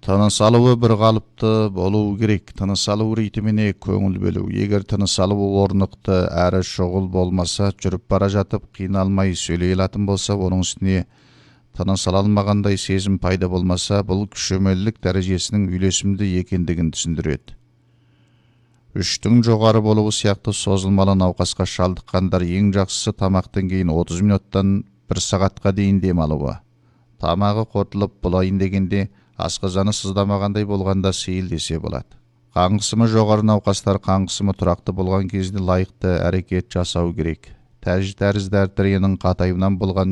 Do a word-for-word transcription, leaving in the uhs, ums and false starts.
Тыныс алуы бір қалыпты болуы керек. Тыныс алу ритміне көңіл бөлу. Егер тыныс алуы орнықты әрі шұғыл болмаса, жүріп бара жатып қиналмай сөйлей алатын болса, оның үстіне тыныс ала алмағандай сезім пайда болмаса, бұл күшөмелілік дәрежесінің үйлесімді екендігін түсіндіреді. Үштің жоғары болуы сияқты созылмалы науқасқа шалдыққандар ең жақсысы тамақтан кейін отыз минуттан бір сағатқа дейін дем алуы. Тамағы қорытылып болайын дегенде асқазаны сыздамағандай болғанда сейіл десе болады. Қан қысымы жоғары науқастар қан қысымы тұрақты болған кезде лайықты әрекет жасау керек. Тәж тәрізді артерияның қатаюынан болған